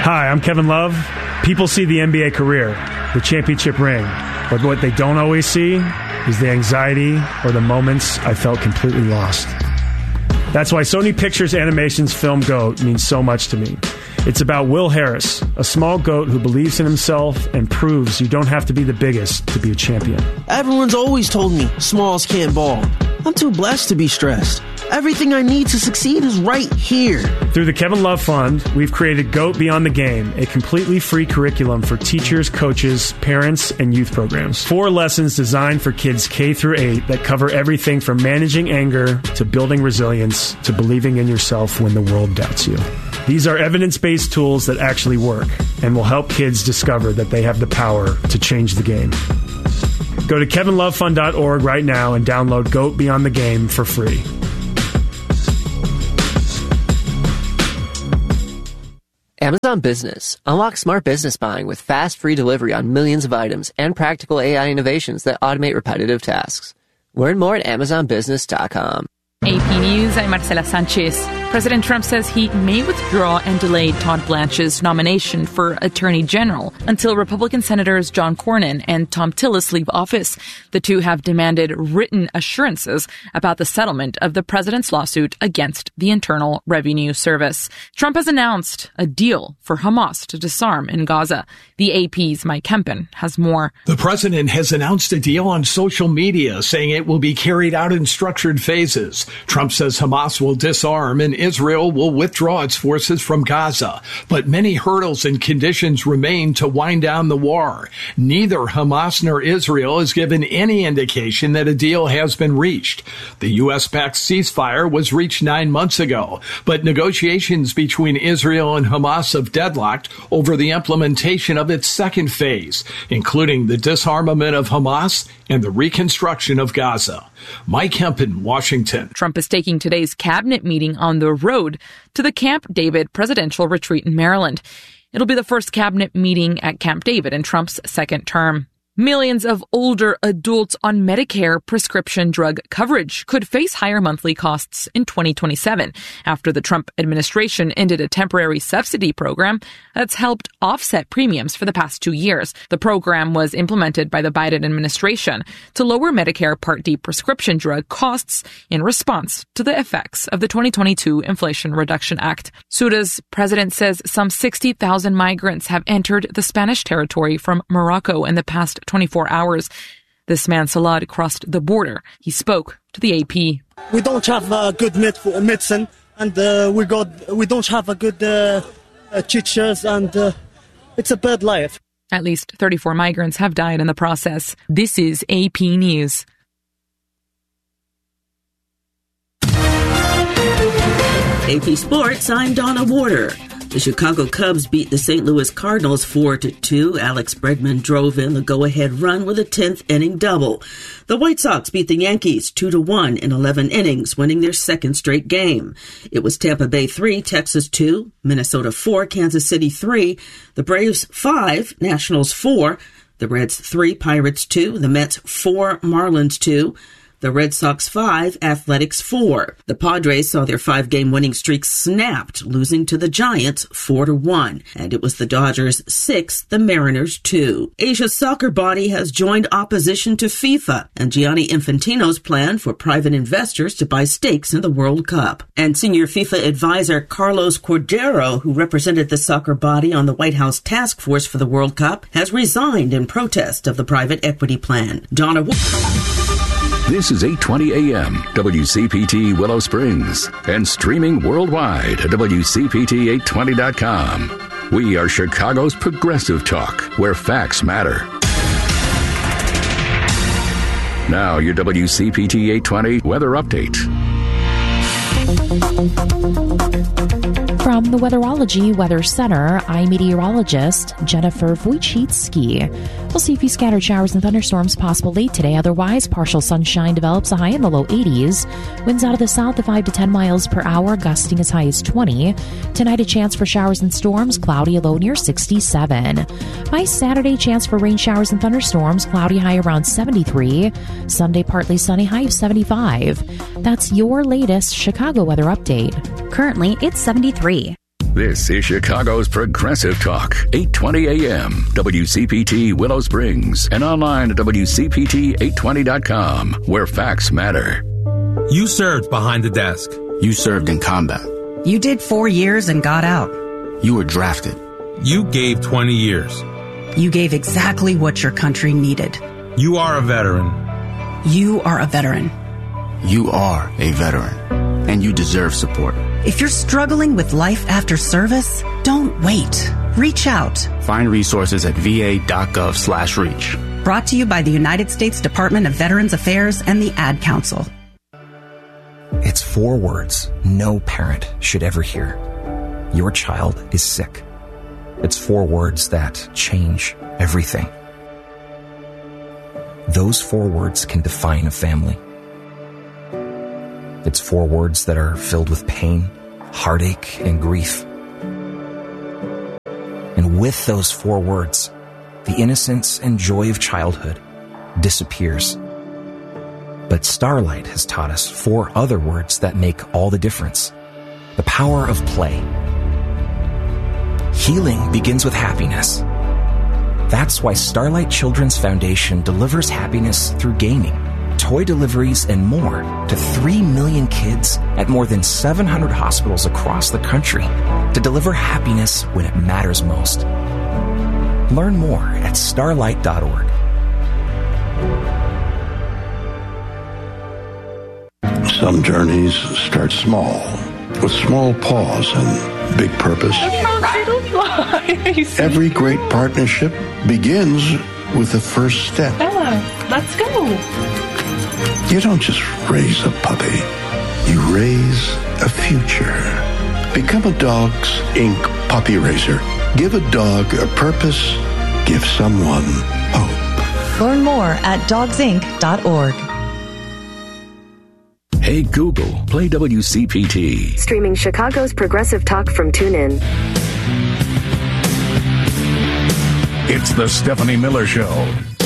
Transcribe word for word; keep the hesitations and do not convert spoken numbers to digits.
Hi, I'm Kevin Love. People see the N B A career, the championship ring, but what they don't always see is the anxiety or the moments I felt completely lost. That's why Sony Pictures Animation's film GOAT means so much to me. It's about Will Harris, a small goat who believes in himself and proves you don't have to be the biggest to be a champion. Everyone's always told me smalls can't ball. I'm too blessed to be stressed. Everything I need to succeed is right here. Through the Kevin Love Fund, we've created GOAT Beyond the Game, a completely free curriculum for teachers, coaches, parents, and youth programs. Four lessons designed for kids K through eight that cover everything from managing anger to building resilience to believing in yourself when the world doubts you. These are evidence-based tools that actually work and will help kids discover that they have the power to change the game. Go to kevin love fund dot org right now and download GOAT Beyond the Game for free. Amazon Business. Unlock smart business buying with fast, free delivery on millions of items and practical A I innovations that automate repetitive tasks. Learn more at amazon business dot com. A P News, I'm Marcela Sanchez. President Trump says he may withdraw and delay Todd Blanche's nomination for Attorney General until Republican Senators John Cornyn and Thom Tillis leave office. The two have demanded written assurances about the settlement of the president's lawsuit against the Internal Revenue Service. Trump has announced a deal for Hamas to disarm in Gaza. The A P's Mike Kempen has more. The president has announced a deal on social media, saying it will be carried out in structured phases. Trump says Hamas will disarm and Israel will withdraw its forces from Gaza. But many hurdles and conditions remain to wind down the war. Neither Hamas nor Israel has given any indication that a deal has been reached. The U S-backed ceasefire was reached nine months ago, but negotiations between Israel and Hamas have deadlocked over the implementation of its second phase, including the disarmament of Hamas and the reconstruction of Gaza. Mike Kempen, Washington. Trump is taking today's cabinet meeting on the road to the Camp David presidential retreat in Maryland. It'll be the first cabinet meeting at Camp David in Trump's second term. Millions of older adults on Medicare prescription drug coverage could face higher monthly costs in twenty twenty-seven after the Trump administration ended a temporary subsidy program that's helped offset premiums for the past two years. The program was implemented by the Biden administration to lower Medicare Part D prescription drug costs in response to the effects of the twenty twenty-two Inflation Reduction Act. Suda's president says some sixty thousand migrants have entered the Spanish territory from Morocco in the past twenty-four hours. This man, Salad, crossed the border. He spoke to the A P. We don't have a good med- medicine, and uh, we got we don't have a good uh, uh, teachers, and uh, it's a bad life. At least thirty-four migrants have died in the process. This is A P News. A P Sports, I'm Donna Warder. The Chicago Cubs beat the Saint Louis Cardinals four to two. Alex Bregman drove in the go-ahead run with a tenth inning double. The White Sox beat the Yankees two to one in eleven innings, winning their second straight game. It was Tampa Bay three, Texas two, Minnesota four, Kansas City three, the Braves five, Nationals four, the Reds three, Pirates two, the Mets four, Marlins two, the Red Sox five, Athletics four. The Padres saw their five-game winning streak snapped, losing to the Giants four to one. And it was the Dodgers six, the Mariners two. Asia's soccer body has joined opposition to FIFA and Gianni Infantino's plan for private investors to buy stakes in the World Cup. And senior FIFA advisor Carlos Cordero, who represented the soccer body on the White House task force for the World Cup, has resigned in protest of the private equity plan. Donna. This is eight twenty A M, W C P T Willow Springs, and streaming worldwide at W C P T eight twenty dot com. We are Chicago's progressive talk, where facts matter. Now, your W C P T eight twenty weather update. From the Weatherology Weather Center, I'm meteorologist Jennifer Wojcicki. We'll see a few scattered showers and thunderstorms possible late today. Otherwise, partial sunshine develops, a high in the low eighties. Winds out of the south at five to ten miles per hour, gusting as high as twenty. Tonight, a chance for showers and storms, cloudy, a low near sixty-seven. By Saturday, chance for rain showers and thunderstorms, cloudy, high around seventy-three. Sunday, partly sunny, high of seventy-five. That's your latest Chicago weather update. Currently, it's seventy-three. This is Chicago's Progressive Talk, eight twenty A M, W C P T Willow Springs, and online at W C P T eight twenty dot com, where facts matter. You served behind the desk. You served in combat. You did four years and got out. You were drafted. You gave twenty years. You gave exactly what your country needed. You are a veteran. You are a veteran. You are a veteran, and you deserve support. If you're struggling with life after service, don't wait. Reach out. Find resources at va.gov slash reach. Brought to you by the United States Department of Veterans Affairs and the Ad Council. It's four words no parent should ever hear. Your child is sick. It's four words that change everything. Those four words can define a family. It's four words that are filled with pain, heartache, and grief. And with those four words, the innocence and joy of childhood disappears. But Starlight has taught us four other words that make all the difference. The power of play. Healing begins with happiness. That's why Starlight Children's Foundation delivers happiness through gaming, toy deliveries, and more to three million kids at more than seven hundred hospitals across the country to deliver happiness when it matters most. Learn more at starlight dot org. Some journeys start small, with small pause and big purpose. Every great partnership begins with the first step. Bella, let's go. You don't just raise a puppy. You raise a future. Become a Dogs Incorporated puppy raiser. Give a dog a purpose. Give someone hope. Learn more at dogs inc dot org. Hey Google, play W C P T. Streaming Chicago's Progressive Talk from TuneIn. It's the Stephanie Miller Show.